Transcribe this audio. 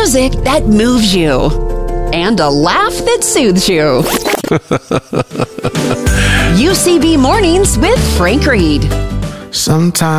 music that moves you, and a laugh that soothes you. UCB Mornings with Frank Reed. Sometimes